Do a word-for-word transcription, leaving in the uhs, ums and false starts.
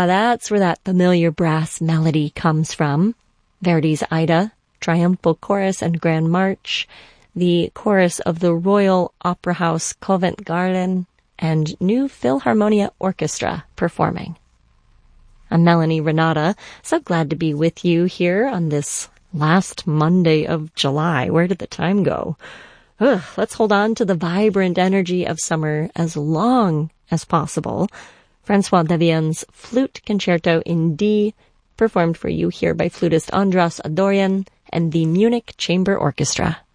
Yeah, that's where that familiar brass melody comes from. Verdi's Aida, Triumphal Chorus and Grand March, the chorus of the Royal Opera House Covent Garden, and New Philharmonia Orchestra performing. I'm Melanie Renata, so glad to be with you here on this last Monday of July. Where did the time go? Ugh, let's hold on to the vibrant energy of summer as long as possible. Francois Devien's Flute Concerto in D, performed for you here by flutist Andras Adorian and the Munich Chamber Orchestra.